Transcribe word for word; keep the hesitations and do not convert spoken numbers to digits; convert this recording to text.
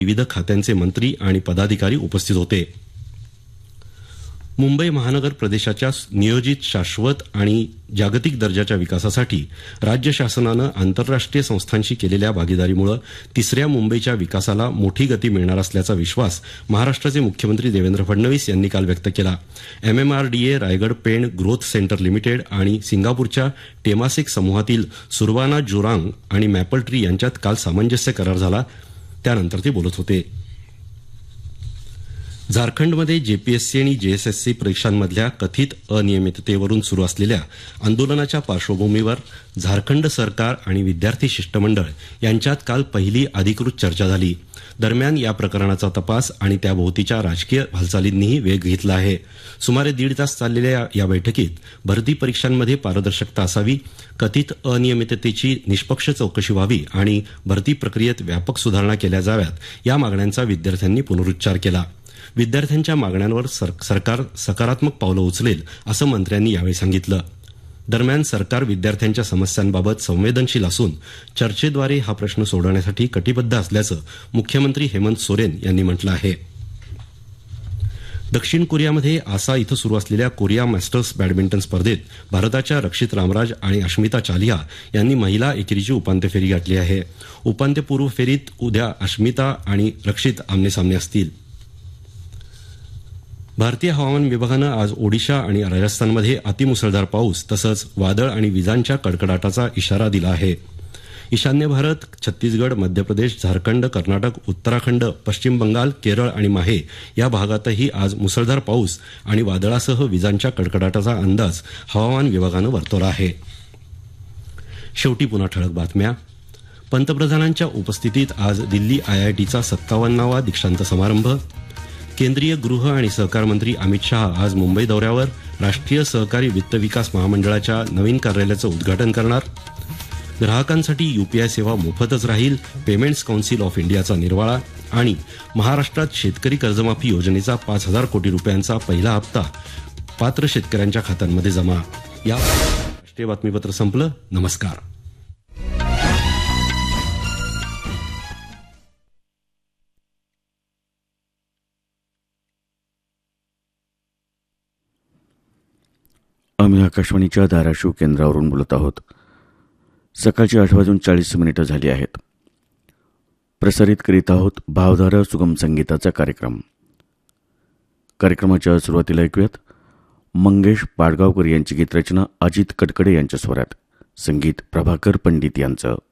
विविध खात्यांचे मंत्री आणि पदाधिकारी उपस्थित होते. मुंबई महानगर प्रदेशाच्या नियोजित शाश्वत आणि जागतिक दर्जाच्या विकासासाठी राज्य शासनानं आंतरराष्ट्रीय संस्थांशी केलेल्या भागीदारीमुळे तिसऱ्या मुंबईच्या विकासाला मोठी गती मिळणार असल्याचा विश्वास महाराष्ट्राचे मुख्यमंत्री देवेंद्र फडणवीस यांनी काल व्यक्त केला. MMRDA, Raigad Pen growth centre limited आणि सिंगापूरच्या टेमासेक समूहातील सुरवाना जोरांग आणि मॅपल ट्री यांच्यात काल सामंजस्य करार झाला, त्यानंतर ते बोलत होते. झारखंडमध्ये जेपीएससी आणि जेएसएससी परीक्षांमधल्या कथित अनियमिततेवरून सुरू असलेल्या आंदोलनाच्या पार्श्वभूमीवर झारखंड सरकार आणि विद्यार्थी शिष्टमंडळ यांच्यात काल पहिली अधिकृत चर्चा झाली. दरम्यान या प्रकरणाचा तपास आणि त्याभोवतीच्या राजकीय हालचालींनीही वेग घेतला आहे. सुमारे दीड तास चाललेल्या या बैठकीत भरती परीक्षांमध्ये पारदर्शकता असावी, कथित अनियमिततेची निष्पक्ष चौकशी व्हावी आणि भरती प्रक्रियेत व्यापक सुधारणा केल्या जाव्यात या मागण्यांचा विद्यार्थ्यांनी पुनरुच्चार केला. विद्यार्थ्यांच्या मागण्यांवर सर, सरकार सकारात्मक पावलं उचलेल असं मंत्र्यांनी यावेळी सांगितलं. दरम्यान सरकार विद्यार्थ्यांच्या समस्यांबाबत संवेदनशील असून चर्चेद्वारे हा प्रश्न सोडवण्यासाठी कटिबद्ध असल्याचं मुख्यमंत्री हेमंत सोरेन यांनी म्हटलं आहे. दक्षिण कोरियामध्ये आसा इथं सुरू असलेल्या कोरिया मास्टर्स बॅडमिंटन स्पर्धेत भारताच्या रक्षित रामराज आणि अश्मिता चालिहा यांनी महिला एकेरीची उपांत्य फेरी गाठली आहे. उपांत्यपूर्व फेरीत उद्या अश्मिता आणि रक्षित आमनेसामने असतील. भारतीय हवामान विभागानं आज ओडिशा आणि राजस्थानमध्ये अतिमुसळधार पाऊस तसंच वादळ आणि विजांच्या कडकडाटाचा इशारा दिला आहे. ईशान्य भारत, छत्तीसगड, मध्य प्रदेश, झारखंड, कर्नाटक, उत्तराखंड, पश्चिम बंगाल, केरळ आणि माहे या भागातही आज मुसळधार पाऊस आणि वादळासह विजांच्या कडकडाटाचा अंदाज हवामान विभागानं वर्तवला आहे. शेवटी पुन्हा ठळक बातम्या. पंतप्रधानांच्या उपस्थितीत आज दिल्ली आयआयटीचा सत्तावन्नावा दीक्षांत समारंभ. केंद्रीय गृह आणि सहकार मंत्री अमित शहा आज मुंबई दौऱ्यावर राष्ट्रीय सहकारी वित्त विकास महामंडळाच्या नवीन कार्यालयाचं उद्घाटन करणार. ग्राहकांसाठी यूपीआय सेवा मोफतच राहील, पेमेंट्स कौन्सिल ऑफ इंडियाचा निर्वाळा. आणि महाराष्ट्रात शेतकरी कर्जमाफी योजनेचा पाच हजार कोटी रुपयांचा पहिला हप्ता पात्र शेतकऱ्यांच्या खात्यांमध्ये जमा. या राष्ट्रीय बातमीपत्र संपलं. नमस्कार. आम्ही आकाशवाणीच्या धाराशिव केंद्रावरून बोलत आहोत. सकाळची आठ वाजून चाळीस मिनिटं झाली आहेत. प्रसारित करीत आहोत भावधारा सुगम संगीताचा कार्यक्रम. कार्यक्रमाच्या सुरुवातीला ऐकूयात मंगेश पाडगावकर यांची गीतरचना अजित कडकडे यांच्या स्वरात, संगीत प्रभाकर पंडित यांचं.